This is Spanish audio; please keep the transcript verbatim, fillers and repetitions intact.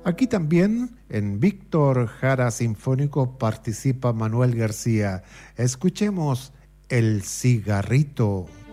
Aquí también en Víctor Jara Sinfónico participa Manuel García. Escuchemos El Cigarrito.